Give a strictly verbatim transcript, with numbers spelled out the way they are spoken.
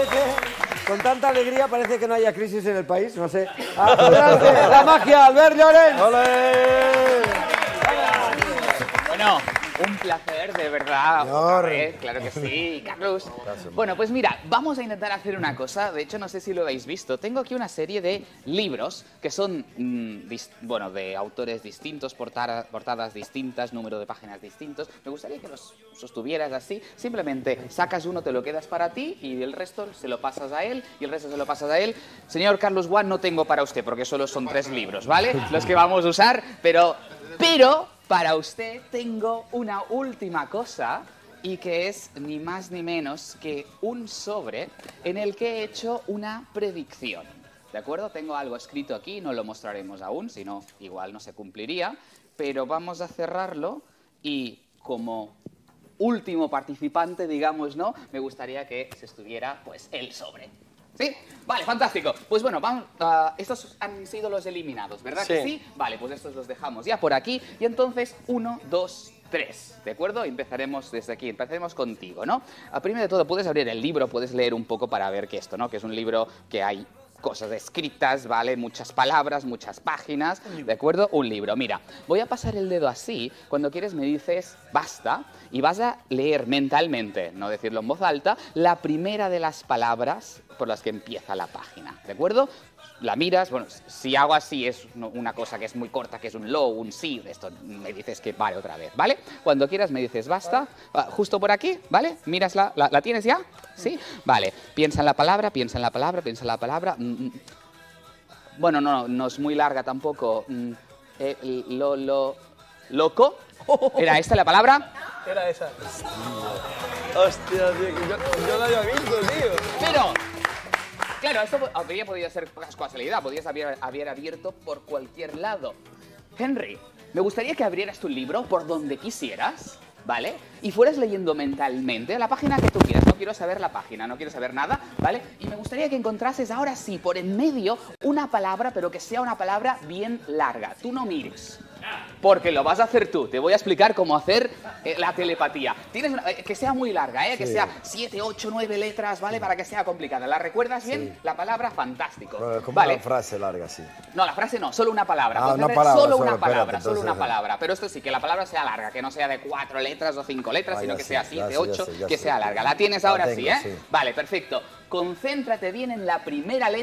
parece, con tanta alegría, parece que no haya crisis en el país, no sé. Adelante, la magia, Albert Llorens. ¡Olé! Bueno, un placer, de verdad. Otra vez, claro que sí, Carlos. Bueno, pues mira, vamos a intentar hacer una cosa. De hecho, no sé si lo habéis visto. Tengo aquí una serie de libros que son, mmm, bueno, de autores distintos, portada, portadas distintas, número de páginas distintos. Me gustaría que los sostuvieras así. Simplemente sacas uno, te lo quedas para ti y el resto se lo pasas a él y el resto se lo pasas a él. Señor Carlos Guan, no tengo para usted porque solo son tres libros, ¿vale? Los que vamos a usar, pero... pero para usted tengo una última cosa y que es ni más ni menos que un sobre en el que he hecho una predicción. ¿De acuerdo? Tengo algo escrito aquí, no lo mostraremos aún, si no, igual no se cumpliría, pero vamos a cerrarlo y como último participante, digamos, ¿no? Me gustaría que se estuviera, pues, el sobre. ¿Sí? Vale, fantástico. Pues bueno, vamos, uh, estos han sido los eliminados, ¿verdad Sí. que sí? Vale, pues estos los dejamos ya por aquí. Y entonces, uno, dos, tres, ¿de acuerdo? Empezaremos desde aquí, empezaremos contigo, ¿no? Uh, primero de todo, puedes abrir el libro, puedes leer un poco para ver que esto, ¿no? Que es un libro que hay cosas escritas, ¿vale? Muchas palabras, muchas páginas, ¿de acuerdo? Un libro. Mira, voy a pasar el dedo así, cuando quieres me dices basta y vas a leer mentalmente, no decirlo en voz alta, la primera de las palabras por las que empieza la página, ¿de acuerdo? La miras, bueno, si hago así es una cosa que es muy corta, que es un lo, un sí, esto me dices que vale otra vez, ¿vale? Cuando quieras me dices basta, justo por aquí, ¿vale? Miras la, la, ¿la tienes ya? ¿Sí? Vale, piensa en la palabra, piensa en la palabra, piensa en la palabra. Bueno, no, no es muy larga tampoco. Eh, lo, lo, loco. ¿Era esta la palabra? Era esa. Hostia, tío, yo, yo la había visto, tío. Pero... claro, esto habría podido ser casualidad, podrías haber, haber abierto por cualquier lado. Henry, me gustaría que abrieras tu libro por donde quisieras, ¿vale? Y fueras leyendo mentalmente la página que tú quieras. No quiero saber la página, no quiero saber nada, ¿vale? Y me gustaría que encontrases ahora sí, por en medio, una palabra, pero que sea una palabra bien larga. Tú no mires. Porque lo vas a hacer tú. Te voy a explicar cómo hacer eh, la telepatía. Tienes una, eh, que sea muy larga, ¿eh? Que sí. sea siete, ocho, nueve letras, ¿vale? Para que sea complicada. ¿La recuerdas bien? Sí. La palabra, fantástico. Pero como ¿vale? Una frase larga, sí. No, la frase no, solo una palabra. Ah, una palabra solo solo, una espérate, palabra, entonces, solo una palabra. Pero esto sí, que la palabra sea larga, que no sea de cuatro letras o cinco letras, ah, sino que sé, sea siete, sé, ocho, sé, que sé. sea larga. La tienes La ahora tengo, sí, ¿eh? sí. Vale, perfecto. Concéntrate bien en la primera letra.